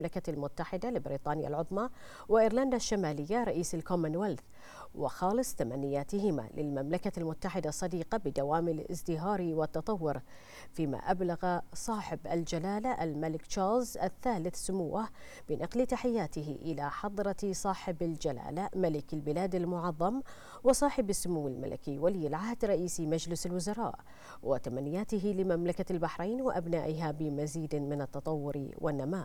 المملكة المتحدة لبريطانيا العظمى وإيرلندا الشمالية رئيس الكومنولث، وخالص تمنياتهما للمملكة المتحدة الصديقة بدوام الازدهار والتطور، فيما أبلغ صاحب الجلالة الملك تشارلز الثالث سموه بنقل تحياته إلى حضرة صاحب الجلالة ملك البلاد المعظم وصاحب السمو الملكي ولي العهد رئيس مجلس الوزراء، وتمنياته لمملكة البحرين وأبنائها بمزيد من التطور والنماء.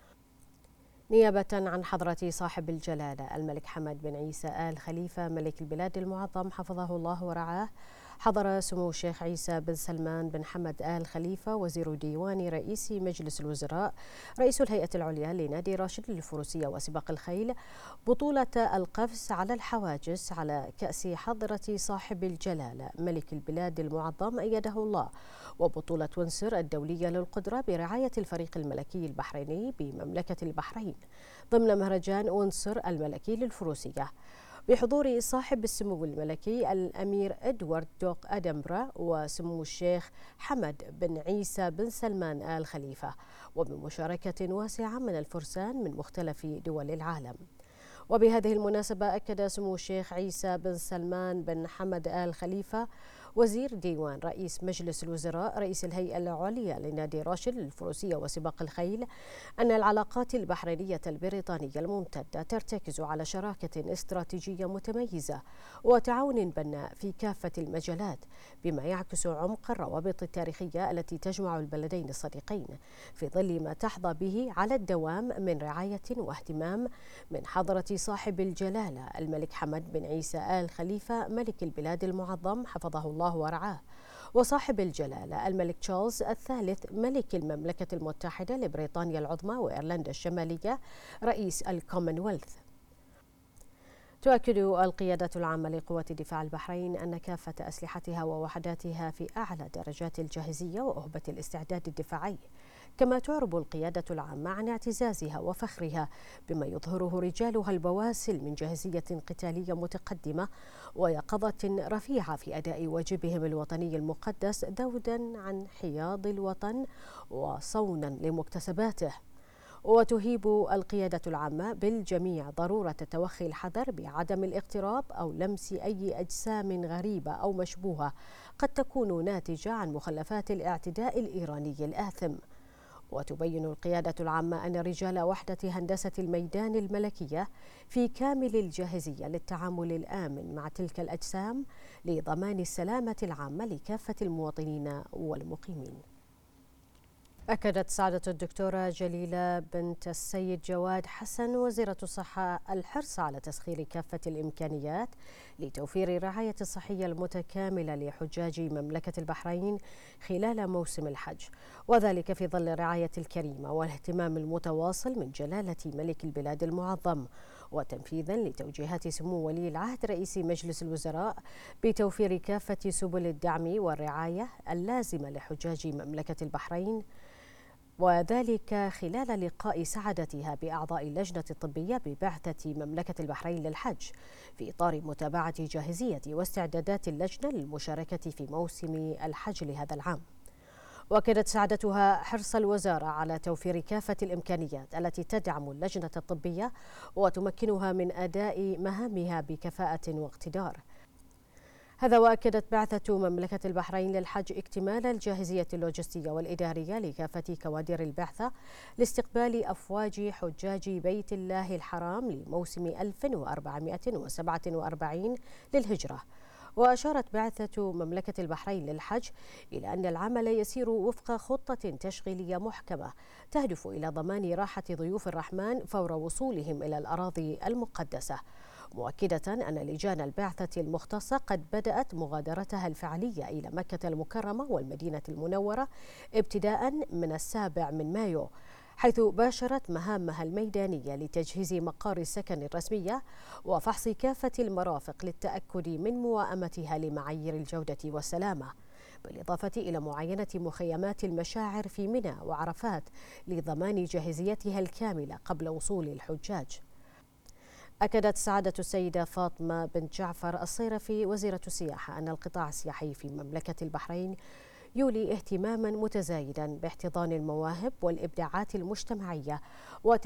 نيابة عن حضرة صاحب الجلالة الملك حمد بن عيسى آل خليفة ملك البلاد المعظم حفظه الله ورعاه، حضر سمو الشيخ عيسى بن سلمان بن حمد آل خليفة وزير ديوان رئيس مجلس الوزراء رئيس الهيئة العليا لنادي راشد للفروسية وسباق الخيل بطولة القفز على الحواجز على كأس حضرة صاحب الجلالة ملك البلاد المعظم أيده الله، وبطولة وينسر الدولية للقدرة برعاية الفريق الملكي البحريني بمملكة البحرين ضمن مهرجان وينسر الملكي للفروسية بحضور صاحب السمو الملكي الأمير إدوارد دوق أدنبرا وسمو الشيخ حمد بن عيسى بن سلمان آل خليفة، وبمشاركة واسعة من الفرسان من مختلف دول العالم. وبهذه المناسبة أكد سمو الشيخ عيسى بن سلمان بن حمد آل خليفة وزير ديوان رئيس مجلس الوزراء رئيس الهيئة العليا لنادي راشد للفروسية وسباق الخيل أن العلاقات البحرينية البريطانية الممتدة ترتكز على شراكة استراتيجية متميزة وتعاون بناء في كافة المجالات، بما يعكس عمق الروابط التاريخية التي تجمع البلدين الصديقين في ظل ما تحظى به على الدوام من رعاية واهتمام من حضرة صاحب الجلالة الملك حمد بن عيسى آل خليفة ملك البلاد المعظم حفظه الله ورعاه، وصاحب الجلالة الملك تشارلز الثالث ملك المملكة المتحدة لبريطانيا العظمى وإيرلندا الشمالية رئيس الكومنولث. تؤكد القيادة العامة لقوات دفاع البحرين أن كافة أسلحتها ووحداتها في أعلى درجات الجاهزية وأهبة الاستعداد الدفاعي، كما تعرب القيادة العامة عن اعتزازها وفخرها بما يظهره رجالها البواسل من جاهزية قتالية متقدمة ويقظة رفيعة في أداء واجبهم الوطني المقدس ذودا عن حياض الوطن وصونا لمكتسباته. وتهيب القيادة العامة بالجميع ضرورة توخي الحذر بعدم الاقتراب أو لمس أي أجسام غريبة أو مشبوهة قد تكون ناتجة عن مخلفات الاعتداء الإيراني الآثم. وتبين القيادة العامة أن رجال وحدة هندسة الميدان الملكية في كامل الجاهزية للتعامل الآمن مع تلك الأجسام لضمان السلامة العامة لكافة المواطنين والمقيمين. أكدت سعادة الدكتورة جليلة بنت السيد جواد حسن وزيرة الصحة الحرص على تسخير كافة الإمكانيات لتوفير الرعاية الصحية المتكاملة لحجاج مملكة البحرين خلال موسم الحج، وذلك في ظل الرعاية الكريمة والاهتمام المتواصل من جلالة ملك البلاد المعظم، وتنفيذا لتوجيهات سمو ولي العهد رئيس مجلس الوزراء بتوفير كافة سبل الدعم والرعاية اللازمة لحجاج مملكة البحرين، وذلك خلال لقاء سعادتها بأعضاء اللجنة الطبية ببعثة مملكة البحرين للحج في إطار متابعة جاهزية واستعدادات اللجنة للمشاركة في موسم الحج لهذا العام. وأكدت سعادتها حرص الوزارة على توفير كافة الإمكانيات التي تدعم اللجنة الطبية وتمكنها من أداء مهامها بكفاءة واقتدار. هذا وأكدت بعثة مملكة البحرين للحج اكتمال الجاهزية اللوجستية والإدارية لكافة كوادر البعثة لاستقبال أفواج حجاج بيت الله الحرام لموسم 1447 للهجرة. وأشارت بعثة مملكة البحرين للحج إلى أن العمل يسير وفق خطة تشغيلية محكمة تهدف إلى ضمان راحة ضيوف الرحمن فور وصولهم إلى الأراضي المقدسة، مؤكدة أن لجان البعثة المختصة قد بدأت مغادرتها الفعلية إلى مكة المكرمة والمدينة المنورة ابتداء من 7 مايو، حيث باشرت مهامها الميدانية لتجهيز مقار السكن الرسمية وفحص كافة المرافق للتأكد من موائمتها لمعايير الجودة والسلامة، بالإضافة إلى معاينة مخيمات المشاعر في منى وعرفات لضمان جاهزيتها الكاملة قبل وصول الحجاج. أكدت سعادة السيدة فاطمة بنت جعفر الصيرفي وزيرة السياحة أن القطاع السياحي في مملكة البحرين يولي اهتماما متزايدا باحتضان المواهب والإبداعات المجتمعية